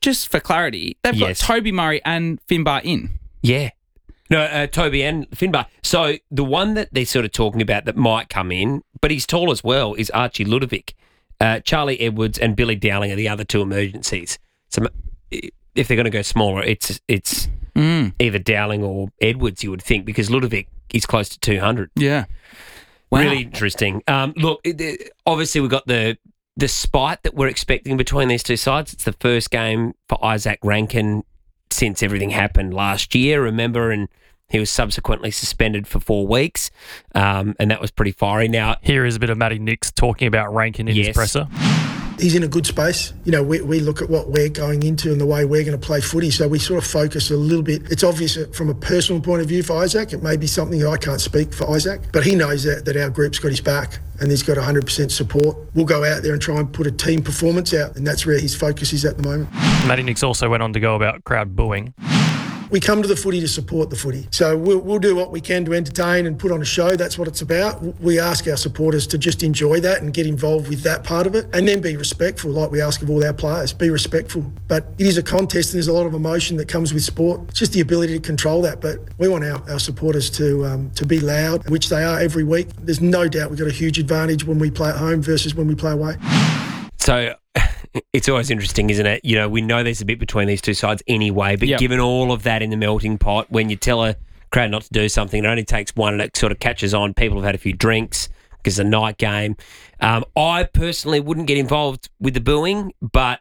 just for clarity, they've got Toby Murray and Finbar in. Yeah. No, Toby and Finbar. So the one that they're sort of talking about that might come in, but he's tall as well, is Archie Ludovic. Charlie Edwards and Billy Dowling are the other two emergencies. So if they're going to go smaller, it's either Dowling or Edwards, you would think, because Ludovic is close to 200. Yeah. Wow. Really interesting. Look, obviously we've got the spite that we're expecting between these two sides. It's the first game for Isaac Rankin since everything happened last year, remember, and he was subsequently suspended for 4 weeks, and that was pretty fiery. Now, here is a bit of Matty Nix talking about Rankin in his presser. He's in a good space. You know, we look at what we're going into and the way we're going to play footy, so we sort of focus a little bit. It's obvious from a personal point of view for Isaac. It may be something that I can't speak for Isaac, but he knows that our group's got his back and he's got 100% support. We'll go out there and try and put a team performance out, and that's where his focus is at the moment. Matty Nix also went on to go about crowd booing. We come to the footy to support the footy. So we'll do what we can to entertain and put on a show. That's what it's about. We ask our supporters to just enjoy that and get involved with that part of it, and then be respectful, like we ask of all our players. Be respectful. But it is a contest and there's a lot of emotion that comes with sport. It's just the ability to control that. But we want our supporters to be loud, which they are every week. There's no doubt we've got a huge advantage when we play at home versus when we play away. So it's always interesting, isn't it? You know, we know there's a bit between these two sides anyway, but given all of that in the melting pot, when you tell a crowd not to do something, it only takes one and it sort of catches on. People have had a few drinks because it's a night game. I personally wouldn't get involved with the booing, but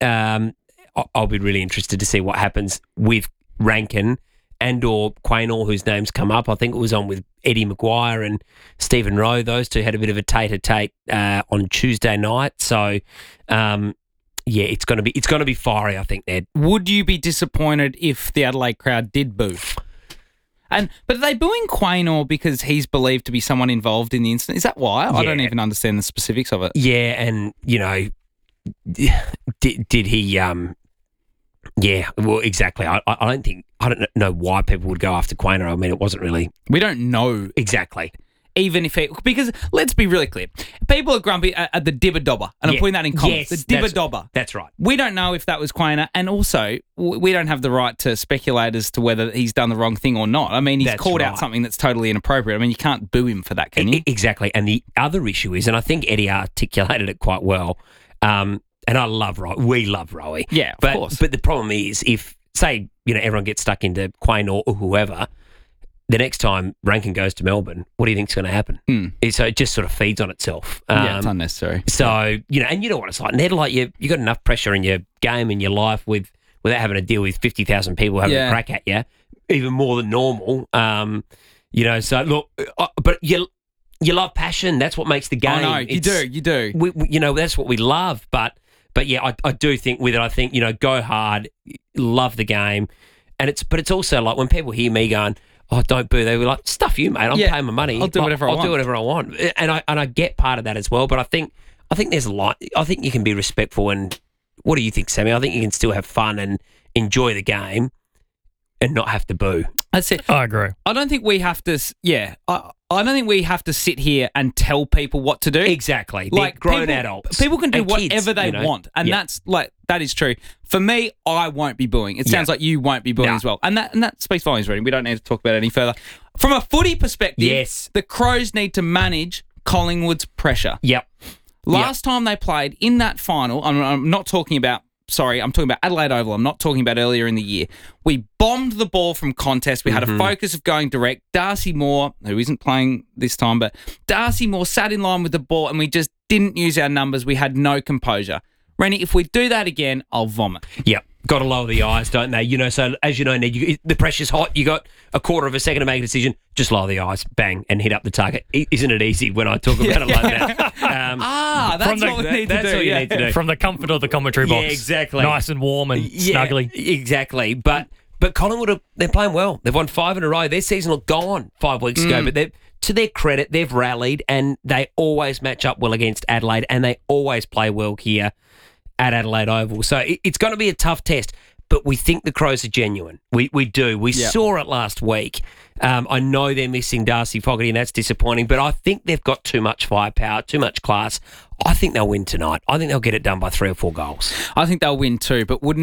I'll be really interested to see what happens with Rankin and or Quaynor, whose name's come up. I think it was on with Eddie Maguire and Stephen Rowe. Those two had a bit of a tete-a-tete on Tuesday night. So, it's going to be fiery, I think, Ned. Would you be disappointed if the Adelaide crowd did boo? But are they booing Quaynor because he's believed to be someone involved in the incident? Is that why? Yeah. I don't even understand the specifics of it. Yeah, and, you know, did he... Yeah, well, exactly. I don't know why people would go after Quaynor. I mean, it wasn't really... We don't know. Exactly. Even if because let's be really clear. People are grumpy at the dibber-dobber, and I'm putting that in comments. Yes, the dibber-dobber. That's right. We don't know if that was Quaynor, and also we don't have the right to speculate as to whether he's done the wrong thing or not. I mean, he's called out something that's totally inappropriate. I mean, you can't boo him for that, can you? Exactly. And the other issue is, and I think Eddie articulated it quite well, and I love Rowie. We love Rowie. Yeah, of course. But the problem is if, say, you know, everyone gets stuck into Quaynor or whoever, the next time Rankin goes to Melbourne, what do you think's going to happen? So it just sort of feeds on itself. It's unnecessary. So, you know, and you know what it's like. Ned, like you got enough pressure in your game, in your life without having to deal with 50,000 people having a crack at you, even more than normal. You know, so look, but you love passion. That's what makes the game. Oh, no, you do. We, you know, that's what we love. But yeah, I do think with it, I think, you know, go hard, love the game. And it's also like when people hear me going, oh, don't boo, they were like, stuff you, mate. I'm paying my money. I'll do whatever I want. I'll do whatever I want. And I get part of that as well. But I think there's a lot. I think you can be respectful. And what do you think, Sammy? I think you can still have fun and enjoy the game and not have to boo. That's it. I agree. I don't think we have to. I don't think we have to sit here and tell people what to do. Exactly. Like grown adults. People can do and whatever kids, they want. And that is true. For me, I won't be booing. It sounds like you won't be booing as well. And that speaks volumes, really. We don't need to talk about it any further. From a footy perspective, the Crows need to manage Collingwood's pressure. Yep. Last time they played in that final, I'm not talking about, I'm talking about Adelaide Oval. I'm not talking about earlier in the year. We bombed the ball from contest. We had a focus of going direct. Darcy Moore, who isn't playing this time, but Darcy Moore sat in line with the ball and we just didn't use our numbers. We had no composure. Rennie, if we do that again, I'll vomit. Yep. Got to lower the eyes, don't they? You know, so as you know, Ned, the pressure's hot. You got a quarter of a second to make a decision. Just lower the eyes, bang, and hit up the target. Isn't it easy when I talk about it like that? That's what we need to do. That's what you need to do. From the comfort of the commentary box. Yeah, exactly. Nice and warm and snuggly. Exactly. But Collingwood, they're playing well. They've won 5 in a row. Their season looked gone 5 weeks ago, but to their credit, they've rallied and they always match up well against Adelaide and they always play well here at Adelaide Oval. So it's going to be a tough test, but we think the Crows are genuine. We do. We saw it last week. I know they're missing Darcy Fogarty and that's disappointing, but I think they've got too much firepower, too much class. I think they'll win tonight. I think they'll get it done by 3 or 4 goals. I think they'll win too, but wouldn't